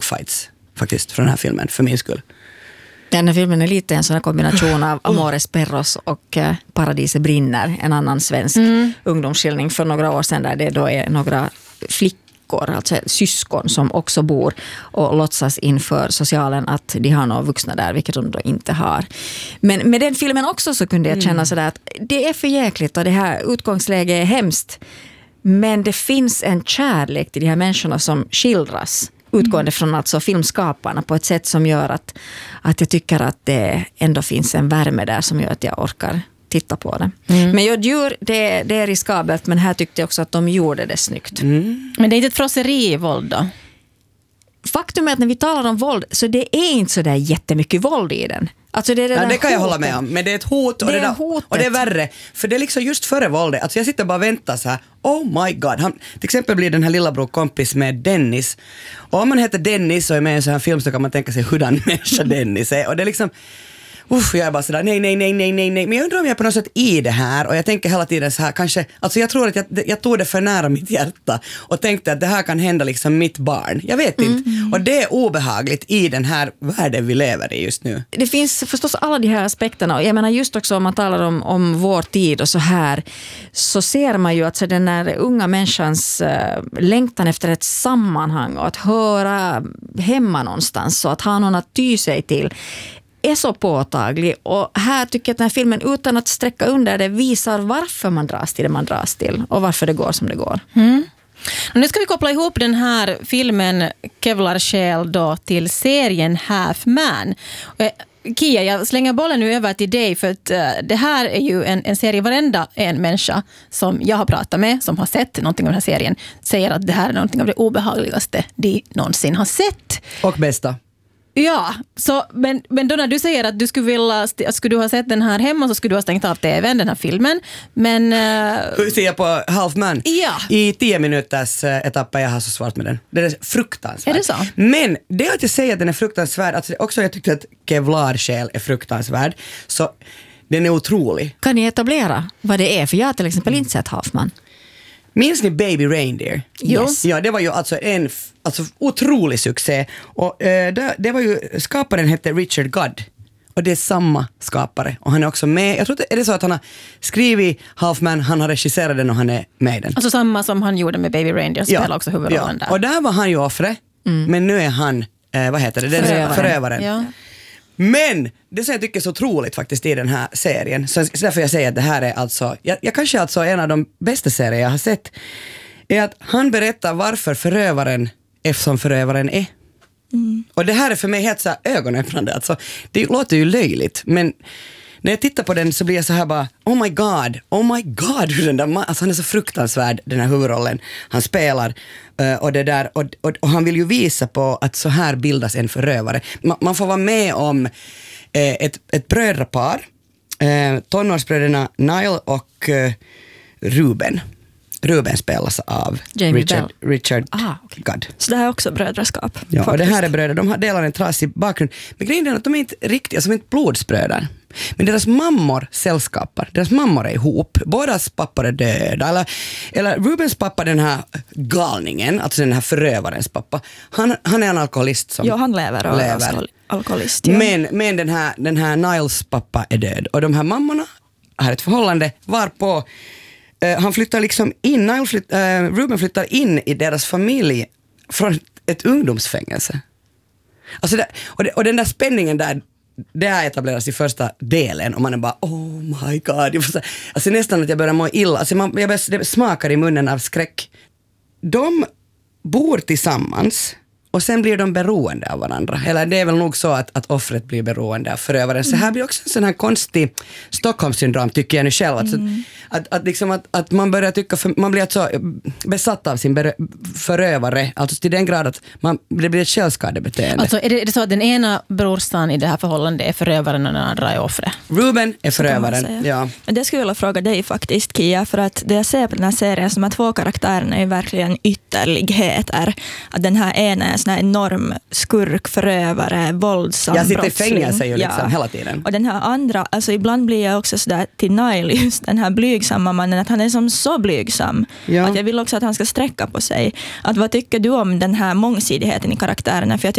fights faktiskt från den här filmen, för min skull. Den här filmen är lite en sån här kombination av Amores Perros och Paradiset brinner, en annan svensk ungdomsskildring för några år sedan, där det då är några flickor, alltså syskon, som också bor och låtsas inför socialen att de har några vuxna där, vilket de då inte har. Men med den filmen också så kunde jag känna sådär att det är för jäkligt och det här utgångsläget är hemskt. Men det finns en kärlek till de här människorna som skildras utgående från alltså filmskaparna på ett sätt som gör att jag tycker att det ändå finns en värme där som gör att jag orkar titta på det. Men djur, det är riskabelt, men här tyckte jag också att de gjorde det snyggt. Men det är inte ett frosseri i våld då? Faktum är att när vi talar om våld så det är inte så där jättemycket våld i den. Alltså det är det kan jag hålla med om, men det är ett hot och det är värre, för det är liksom just före våldet. Alltså jag sitter bara och väntar så här, oh my god. Till exempel blir den här lillebror kompis med Dennis. Och om man heter Dennis och är med i en sån här film så kan man tänka sig hurdan människa Dennis är. Och det är liksom, jag är bara sådär, nej. Men jag undrar om jag är på något sätt i det här, och jag tänker hela tiden så här, kanske, alltså jag tror att jag tog det för nära mitt hjärta och tänkte att det här kan hända liksom mitt barn. Jag vet inte. Och det är obehagligt i den här världen vi lever i just nu. Det finns förstås alla de här aspekterna, och jag menar just också om man talar om vår tid och så här, så ser man ju att så den här unga människans längtan efter ett sammanhang och att höra hemma någonstans och att ha någon att ty sig till är så påtaglig, och här tycker jag att den här filmen utan att sträcka under det visar varför man dras till det man dras till och varför det går som det går. Nu ska vi koppla ihop den här filmen Kevlar Själ då till serien Half Man. Kia, jag slänger bollen nu över till dig, för att det här är ju en serie, varenda en människa som jag har pratat med som har sett någonting av den här serien säger att det här är någonting av det obehagligaste de någonsin har sett. Och bästa. Ja, så, men då när du säger att du skulle ha sett den här hemma, så skulle du ha stängt av tvn, den här filmen. Men hur ser jag på Half Man? Ja. I 10 minuters etapper jag har så svårt med den. Det är fruktansvärt. Är det så? Men det att jag säger att den är fruktansvärd, alltså också jag tyckte att Kevlar Själ är fruktansvärd, så den är otrolig. Kan ni etablera vad det är? För jag har till exempel inte sett Half Man. Minns ni Baby Reindeer? Yes. Ja, det var ju alltså en otrolig succé. Och det var ju, skaparen hette Richard Godd. Och det är samma skapare. Och han är också med. Jag tror att är det så att han har skrivit Half Man, han har regisserat den och han är med i den. Alltså samma som han gjorde med Baby Reindeer, spelar också huvudrollen där. Och där var han ju offre. Men nu är han, vad heter det? Förövaren. Ja. Men det som jag tycker är så otroligt faktiskt i den här serien, så därför jag säger att det här är alltså, jag kanske alltså en av de bästa serier jag har sett, är att han berättar varför förövaren är som förövaren är. Och det här är för mig helt så här ögonöppnande. Alltså, det låter ju löjligt, men när jag tittar på den så blir jag så här bara, oh my god, hur den där alltså han är så fruktansvärd, den här huvudrollen han spelar, och det där, och han vill ju visa på att så här bildas en förövare. Man får vara med om ett brödrapar, tonårsbröderna Niall och Ruben. Ruben spelas av Richard Godd. Så det här är också brödraskap. Ja, och det här är bröder. De delar en trasig bakgrund. Men grejen är att de är inte riktigt, alltså de är inte blodsbröder. Men deras mammor sällskapar. Deras mammor är ihop. Bådas pappor är döda. Eller Rubens pappa, den här galningen, alltså den här förövarens pappa, han är en alkoholist som han lever och är alkoholist. Ja. Men den här Niles pappa är död. Och de här mammorna har ett förhållande varpå han flyttar liksom in, Ruben flyttar in i deras familj från ett ungdomsfängelse. Alltså och den där spänningen där, det här etableras i första delen och man är bara, oh my god. Alltså nästan att jag börjar må illa. Alltså det smakar i munnen av skräck. De bor tillsammans och sen blir de beroende av varandra. Eller det är väl nog så att offret blir beroende av förövaren. Så här blir också en sån här konstig Stockholmssyndrom, tycker jag nu själv. Att man börjar tycka, man blir alltså besatt av sin förövare. Alltså till den grad att det blir ett självskadebeteende. Alltså är det så att den ena brorsan i det här förhållandet är förövaren och den andra är offret? Ruben är förövaren, ja. Men det skulle jag vilja fråga dig faktiskt, Kia, för att det jag ser på den här serien som att två karaktärerna är verkligen ytterligheter. Att den här ena är en sån här enorm skurk, förövare, våldsam brottsling. Jag sitter i fängelse ju liksom hela tiden. Och den här andra, alltså ibland blir jag också sådär till Niall, just den här blygsamma mannen, att han är som så blygsam. Ja. Att jag vill också att han ska sträcka på sig. Att vad tycker du om den här mångsidigheten i karaktärerna? För jag